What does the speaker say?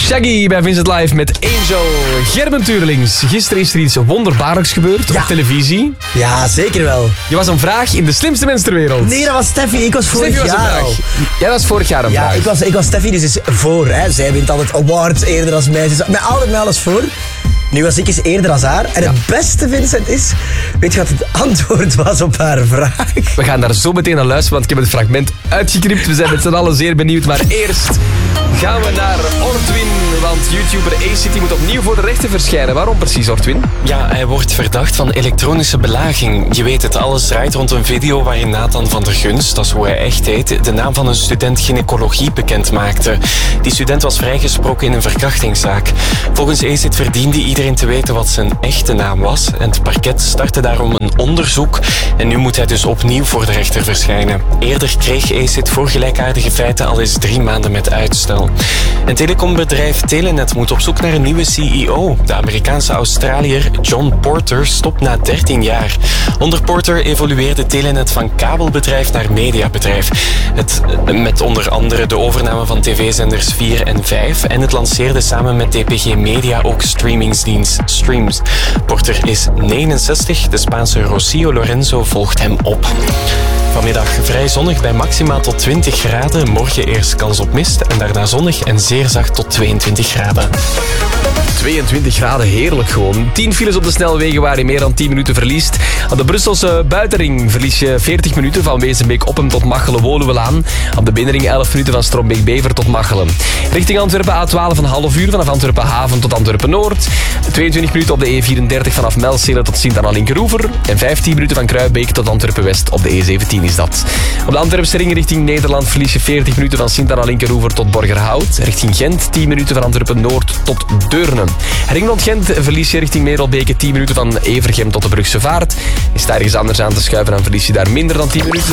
Shaggy bij Vincent Live met Angel. Gerben Tuurlings, gisteren is er iets wonderbaarlijks gebeurd op televisie. Ja, zeker wel. Je was een vraag in de slimste mens ter wereld. Nee, dat was Steffi. Ik was vorig Steffi was jaar een al. vraag. Jij was vorig jaar een vraag. Ik was Steffi dus voor. Hè. Zij wint altijd awards eerder als mij. Ze is met altijd met alles voor. Nu was ik eens eerder als haar. En het beste, Vincent, is... Weet je wat het antwoord was op haar vraag? We gaan daar zo meteen naar luisteren, want ik heb het fragment uitgeknipt. We zijn met z'n allen zeer benieuwd. Maar eerst gaan we naar Ortwin. Want YouTuber A-City moet opnieuw voor de rechter verschijnen. Waarom precies, Ortwin? Ja, hij wordt verdacht van elektronische belaging. Je weet het, alles draait rond een video waarin Nathan van der Gunst, dat is hoe hij echt heet, de naam van een student gynaecologie bekend maakte. Die student was vrijgesproken in een verkrachtingszaak. Volgens A-City verdiende iedereen te weten wat zijn echte naam was. En het parket startte daarom een onderzoek. En nu moet hij dus opnieuw voor de rechter verschijnen. Eerder kreeg A-City voor gelijkaardige feiten al eens 3 maanden met uitstel. En telecombedrijf Telenet moet op zoek naar een nieuwe CEO. De Amerikaanse Australiër John Porter stopt na 13 jaar. Onder Porter evolueerde Telenet van kabelbedrijf naar mediabedrijf. Met onder andere de overname van tv-zenders 4 en 5. En het lanceerde samen met DPG Media ook streamingsdienst Streams. Porter is 69. De Spaanse Rocío Lorenzo volgt hem op. Vanmiddag vrij zonnig bij maximaal tot 20 graden. Morgen eerst kans op mist en daarna zonnig en zeer zacht tot 22 graden. 22 graden, heerlijk gewoon. 10 files op de snelwegen waar je meer dan 10 minuten verliest. Aan de Brusselse buitenring verlies je 40 minuten van Wezenbeek-Oppem tot Machelen-Woluwelaan. Op de binnenring 11 minuten van Strombeek-Bever tot Machelen. Richting Antwerpen A12 een half uur vanaf Antwerpen-Haven tot Antwerpen-Noord. 22 minuten op de E34 vanaf Melcelen tot Sint-Anna-Linkeroever. En 15 minuten van Kruibeek tot Antwerpen-West op de E17 is dat. Op de Antwerpse ring richting Nederland verlies je 40 minuten van Sint-Anna-Linkeroever tot Borgerhout. Richting Gent 10 minuten van Antwerpen-Noord tot Deurne. Ring rond Gent verlies je richting Merelbeke 10 minuten van Evergem tot de Brugse Vaart. Is daar ergens anders aan te schuiven, dan verlies je daar minder dan 10 minuten.